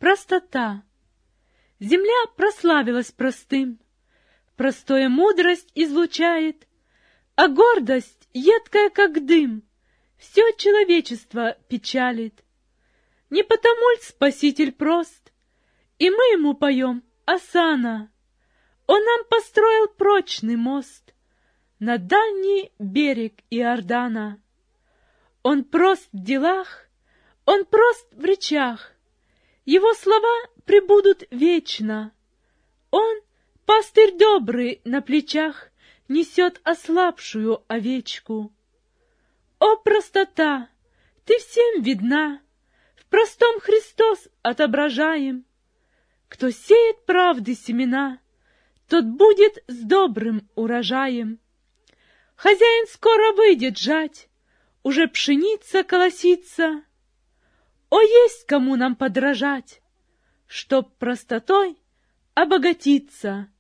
Простота. Земля прославилась простым, простое мудрость излучает, а гордость, едкая как дым, все человечество печалит. Не потому ль Спаситель прост, и мы ему поем осанна. Он нам построил прочный мост на дальний берег Иордана. Он прост в делах, он прост в речах, его слова пребудут вечно. Он, пастырь добрый, на плечах несет ослабшую овечку. О, простота, ты всем видна, в простом Христос отображаем. Кто сеет правды семена, тот будет с добрым урожаем. Хозяин скоро выйдет жать, уже пшеница колосится. О, есть кому нам подражать, чтоб простотой обогатиться.